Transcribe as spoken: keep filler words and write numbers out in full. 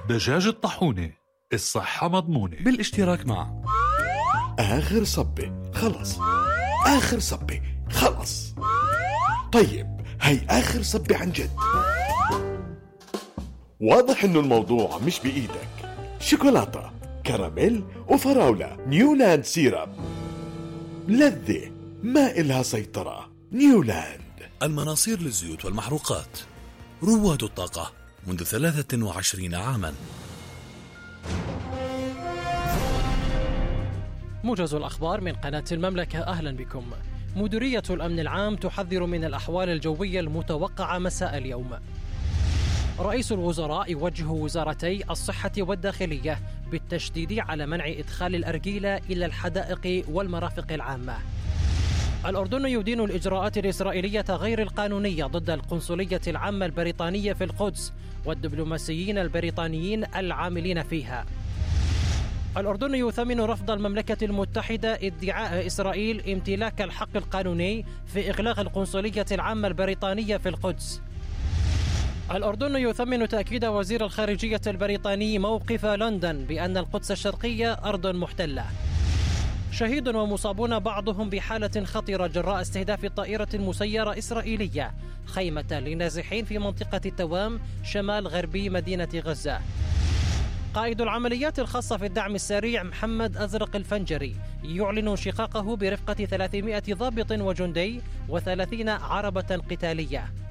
دجاج الطاحونة، الصحة مضمونة، بالاشتراك مع آخر صبة خلص، آخر صبة خلص. طيب هي آخر صبة عن جد. واضح إنه الموضوع مش بإيدك. شوكولاتة، كراميل وفراولة، نيولاند سيرب، لذة ما إلها سيطرة. نيولاند. المناصير للزيوت والمحروقات، رواد الطاقة منذ ثلاثة وعشرين عاما. موجز الأخبار من قناة المملكة، أهلا بكم. مديرية الأمن العام تحذر من الأحوال الجوية المتوقعة مساء اليوم. رئيس الوزراء يوجه وزارتي الصحة والداخلية بالتشديد على منع إدخال الأرجيلة إلى الحدائق والمرافق العامة. الأردن يدين الإجراءات الإسرائيلية غير القانونية ضد القنصلية العامة البريطانية في القدس والدبلوماسيين البريطانيين العاملين فيها. الأردن يثمن رفض المملكة المتحدة ادعاء إسرائيل امتلاك الحق القانوني في إغلاق القنصلية العامة البريطانية في القدس. الأردن يثمن تأكيد وزير الخارجية البريطاني موقف لندن بأن القدس الشرقية أرض محتلة. شهيد ومصابون بعضهم بحالة خطرة جراء استهداف طائرة مسيرة إسرائيلية خيمة لنازحين في منطقة التوام شمال غربي مدينة غزة. قائد العمليات الخاصة في الدعم السريع محمد أزرق الفنجري يعلن انشقاقه برفقة ثلاثمائة ضابط وجندي وثلاثين عربة قتالية.